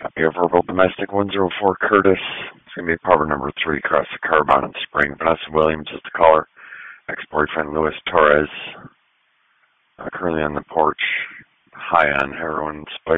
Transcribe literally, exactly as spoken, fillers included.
Copy of verbal domestic one zero four Curtis. It's going to be apartment number three across the Carbon and Spring. Vanessa Williams is the caller. Ex-boyfriend Luis Torres. Uh, currently on the porch, high on heroin, spice.